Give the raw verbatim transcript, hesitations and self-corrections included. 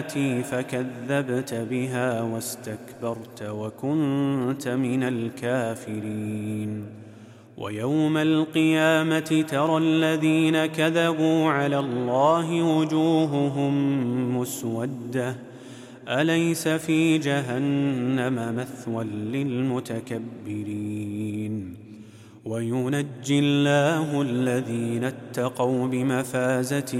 فكذبت بها واستكبرت وكنت من الكافرين. ويوم القيامة ترى الذين كذبوا على الله وجوههم مسودة أليس في جهنم مثوى للمتكبرين. وينجي الله الذين اتقوا بمفازتهم